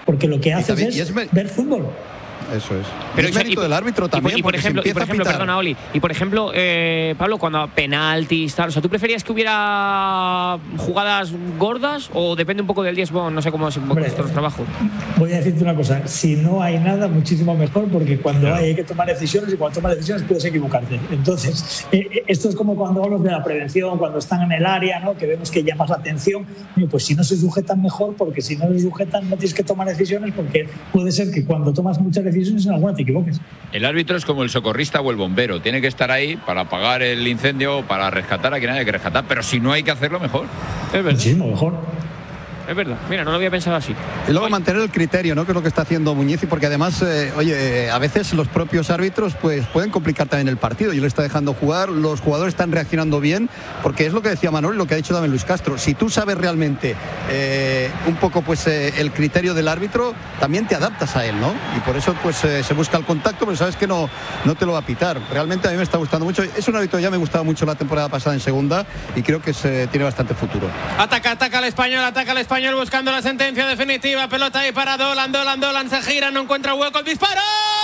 porque lo que haces es ver fútbol. Eso es. Pero es mérito del árbitro también. Y por ejemplo, perdona, Oli. Y por ejemplo, Pablo, cuando penaltis, tal, o sea, ¿tú preferías que hubiera jugadas gordas o depende un poco del riesgo? No sé cómo es vuestros trabajos. Voy a decirte una cosa: si no hay nada, muchísimo mejor, porque cuando hay que tomar decisiones, y cuando tomas decisiones puedes equivocarte. Entonces, esto es como cuando hablamos de la prevención, cuando están en el área, ¿no?, que vemos que llamas la atención. Pues si no se sujetan, mejor, porque si no se sujetan no tienes que tomar decisiones, porque puede ser que cuando tomas muchas decisiones en alguna te equivoques. El árbitro es como el socorrista o el bombero, tiene que estar ahí para apagar el incendio, para rescatar a quien haya que rescatar, pero si no hay que hacerlo, mejor. Es verdad. Muchísimo mejor. Es verdad, mira, no lo había pensado así. Y luego mantener el criterio, ¿no?, que es lo que está haciendo Muñiz, y porque además, a veces los propios árbitros pues pueden complicar también el partido, y le está dejando jugar, los jugadores están reaccionando bien, porque es lo que decía Manuel y lo que ha dicho también Luis Castro: si tú sabes realmente un poco pues el criterio del árbitro, también te adaptas a él, ¿no? Y por eso pues se busca el contacto, pero sabes que no te lo va a pitar. Realmente a mí me está gustando mucho, es un árbitro, ya me gustaba mucho la temporada pasada en segunda, y creo que tiene bastante futuro. Ataca al español buscando la sentencia definitiva. Pelota ahí para Dolan, se gira, no encuentra hueco, el disparo.